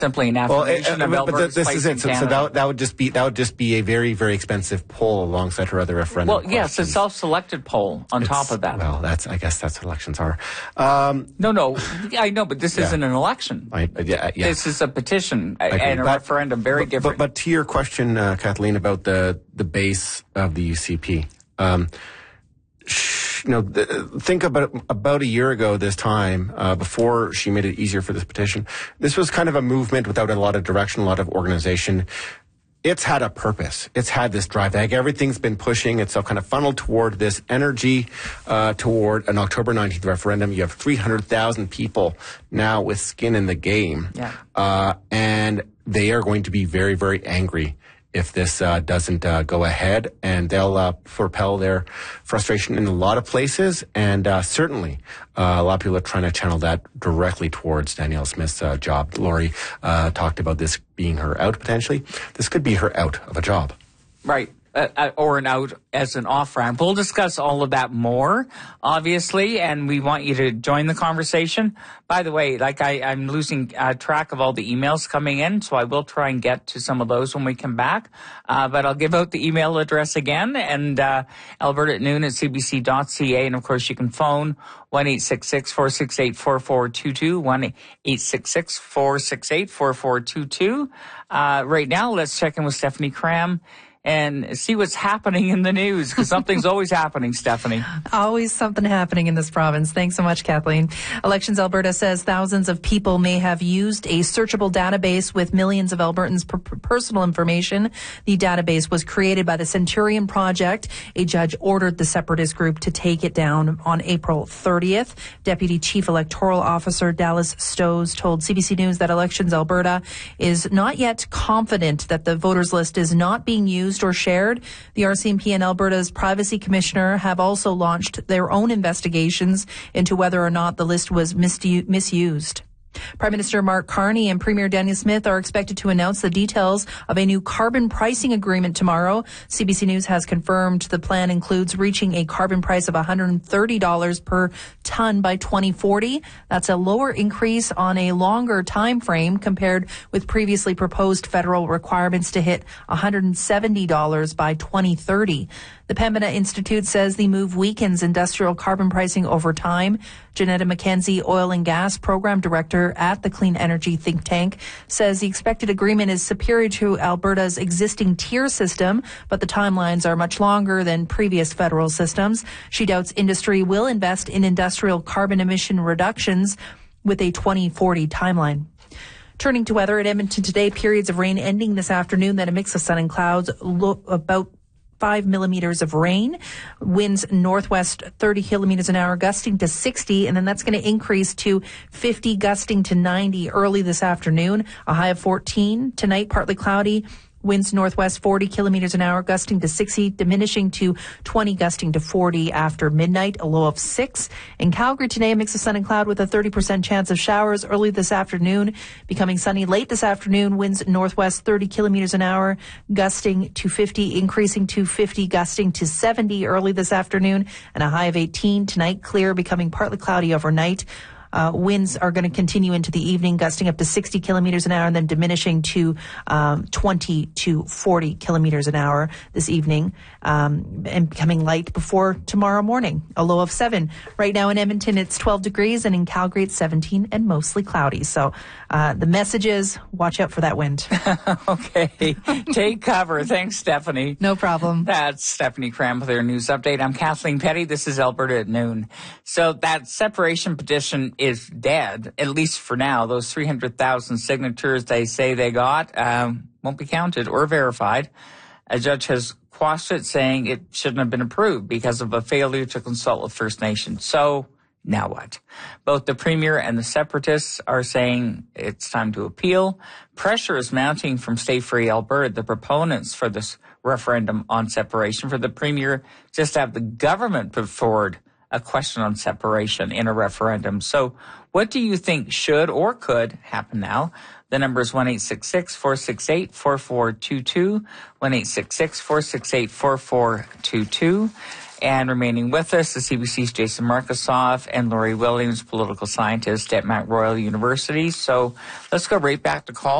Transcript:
simply an affirmation of Alberta's this place is it. in So Canada. that would just be a very, very expensive poll alongside her other referendum. Well, yes, a self-selected poll on top of that. Well, I guess that's what elections are. No, I know, but this isn't an election. Yeah. This is a petition and a referendum, very different. But to your question, Kathleen, about the base of the UCP. Think about a year ago this time, before she made it easier for this petition. This was kind of a movement without a lot of direction, a lot of organization. It's had a purpose. It's had this drive. Like everything's been pushing itself kind of funneled toward this energy, toward an October 19th referendum. You have 300,000 people now with skin in the game. Yeah. And they are going to be very, very angry if this doesn't go ahead, and they'll propel their frustration in a lot of places, and certainly a lot of people are trying to channel that directly towards Danielle Smith's job. Lori talked about this being her out potentially. This could be her out of a job. Right. Or an out as an off-ramp. We'll discuss all of that more, obviously, and we want you to join the conversation. By the way, I'm losing track of all the emails coming in, so I will try and get to some of those when we come back. But I'll give out the email address again, and alberta@noon@cbc.ca, and of course you can phone 1-866-468-4422, 1-866-468-4422. Right now, let's check in with Stephanie Cram and see what's happening in the news, because something's always happening, Stephanie. Always something happening in this province. Thanks so much, Kathleen. Elections Alberta says thousands of people may have used a searchable database with millions of Albertans' personal information. The database was created by the Centurion Project. A judge ordered the separatist group to take it down on April 30th. Deputy Chief Electoral Officer Dallas Stowes told CBC News that Elections Alberta is not yet confident that the voters list is not being used or shared. The RCMP and Alberta's Privacy Commissioner have also launched their own investigations into whether or not the list was misused. Prime Minister Mark Carney and Premier Danielle Smith are expected to announce the details of a new carbon pricing agreement tomorrow. CBC News has confirmed the plan includes reaching a carbon price of $130 per ton by 2040. That's a lower increase on a longer time frame compared with previously proposed federal requirements to hit $170 by 2030. The Pembina Institute says the move weakens industrial carbon pricing over time. Janetta McKenzie, Oil and Gas Program Director at the Clean Energy Think Tank, says the expected agreement is superior to Alberta's existing tier system, but the timelines are much longer than previous federal systems. She doubts industry will invest in industrial carbon emission reductions with a 2040 timeline. Turning to weather at Edmonton today, periods of rain ending this afternoon, then a mix of sun and clouds, about 5 millimeters of rain, winds northwest 30 kilometers an hour, gusting to 60, and then that's going to increase to 50, gusting to 90 early this afternoon, a high of 14. Tonight, partly cloudy, winds northwest 40 kilometers an hour, gusting to 60, diminishing to 20, gusting to 40 after midnight, a low of 6. In Calgary today, a mix of sun and cloud with a 30% chance of showers early this afternoon, becoming sunny late this afternoon, winds northwest 30 kilometers an hour, gusting to 50, increasing to 50, gusting to 70 early this afternoon, and a high of 18. Tonight, clear, becoming partly cloudy overnight. Winds are going to continue into the evening, gusting up to 60 kilometers an hour and then diminishing to 20 to 40 kilometers an hour this evening, and becoming light before tomorrow morning, a low of 7. Right now in Edmonton, it's 12 degrees, and in Calgary, it's 17 and mostly cloudy. So the message is, watch out for that wind. Okay. Take cover. Thanks, Stephanie. No problem. That's Stephanie Cram with their news update. I'm Kathleen Petty. This is Alberta at Noon. So that separation petition is dead, at least for now. Those 300,000 signatures they say they got won't be counted or verified. A judge has quashed it, saying it shouldn't have been approved because of a failure to consult with First Nations. So now what? Both the Premier and the Separatists are saying it's time to appeal. Pressure is mounting from Stay Free Alberta, the proponents for this referendum on separation, for the Premier just to have the government put forward a question on separation in a referendum. So what do you think should or could happen now? The number is 1-866-468-4422, 1-866-468-4422. And remaining with us, the CBC's Jason Markusoff and Lori Williams, political scientist at Mount Royal University. So let's go right back to call.